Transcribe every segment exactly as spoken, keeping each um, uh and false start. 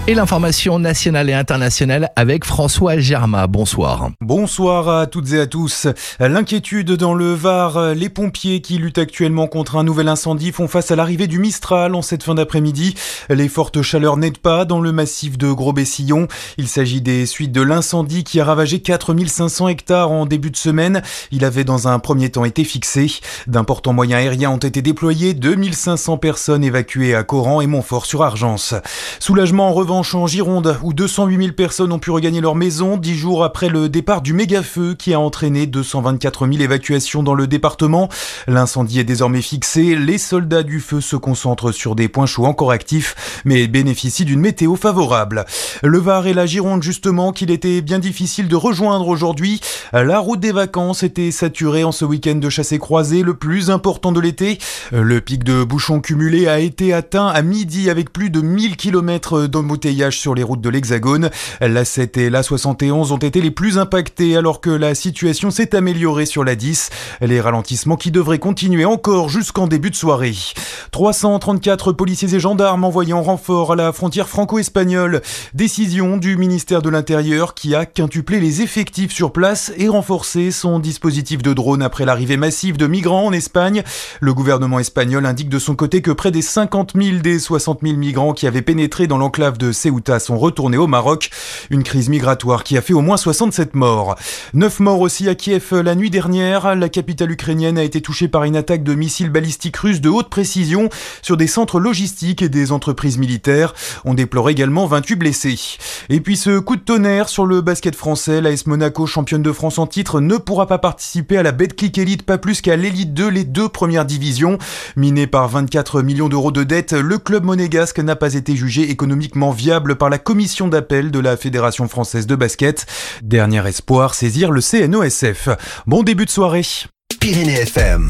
Et l'information nationale et internationale avec François Germain. Bonsoir. Bonsoir à toutes et à tous. L'inquiétude dans le Var. Les pompiers qui luttent actuellement contre un nouvel incendie font face à l'arrivée du Mistral en cette fin d'après-midi. Les fortes chaleurs n'aident pas dans le massif de Gros-Bessillon. Il s'agit des suites de l'incendie qui a ravagé quatre mille cinq cents hectares en début de semaine. Il avait dans un premier temps été fixé. D'importants moyens aériens ont été déployés. deux mille cinq cents personnes évacuées à Coran et Montfort-sur-Argence. Soulagement en revanche en Gironde, où deux cent huit mille personnes ont pu regagner leur maison, dix jours après le départ du méga-feu qui a entraîné deux cent vingt-quatre mille évacuations dans le département. L'incendie est désormais fixé. Les soldats du feu se concentrent sur des points chauds encore actifs, mais bénéficient d'une météo favorable. Le Var et la Gironde, justement, qu'il était bien difficile de rejoindre aujourd'hui. La route des vacances était saturée en ce week-end de chassé-croisé, le plus important de l'été. Le pic de bouchons cumulés a été atteint à midi avec plus de mille kilomètres d'embouteillage sur les routes de l'Hexagone. l'A sept et l'A soixante et onze ont été les plus impactés alors que la situation s'est améliorée sur l'A dix. Les ralentissements qui devraient continuer encore jusqu'en début de soirée. trois cent trente-quatre policiers et gendarmes envoyés en renfort à la frontière franco-espagnole. Décision du ministère de l'Intérieur qui a quintuplé les effectifs sur place et renforcé son dispositif de drone après l'arrivée massive de migrants en Espagne. Le gouvernement espagnol indique de son côté que près des cinquante mille des soixante mille migrants qui avaient pénétré dans l'enclave de Ceuta sont retournés au Maroc. Une crise migratoire qui a fait au moins soixante-sept morts. neuf morts aussi à Kiev la nuit dernière. La capitale ukrainienne a été touchée par une attaque de missiles balistiques russes de haute précision sur des centres logistiques et des entreprises militaires. On déplore également vingt-huit blessés. Et puis ce coup de tonnerre sur le basket français. L'A S Monaco, championne de France en titre, ne pourra pas participer à la Betclic Elite, pas plus qu'à l'Elite deux, les deux premières divisions. Miné par vingt-quatre millions d'euros de dettes, le club monégasque n'a pas été jugé économiquement viable par la commission d'appel de la Fédération française de basket. Dernier espoir, saisir le C N O S F. Bon début de soirée. Pyrénées F M.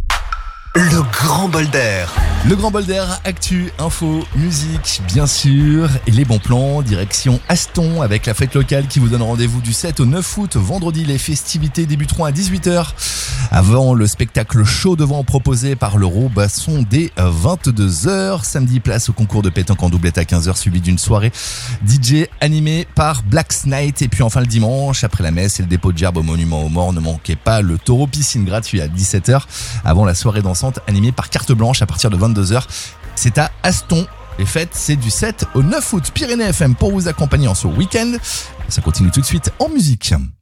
Le grand bol d'air. Le grand bol d'air, actu, info, musique, bien sûr, et les bons plans, direction Aston avec la fête locale qui vous donne rendez-vous du sept au neuf août. Vendredi, les festivités débuteront à dix-huit heures. Avant le spectacle chaud devant proposé par l'Euro Basson dès vingt-deux heures. Samedi, place au concours de pétanque en doublette à quinze heures, suivi d'une soirée D J animée par Black Knight. Et puis enfin le dimanche, après la messe et le dépôt de gerbes au monument aux morts, ne manquez pas le taureau piscine gratuit à dix-sept heures. Avant la soirée dansante animée par Carte Blanche à partir de vingt-deux heures. C'est à Aston. Les fêtes, c'est du sept au neuf août. Pyrénées F M pour vous accompagner en ce week-end. Ça continue tout de suite en musique.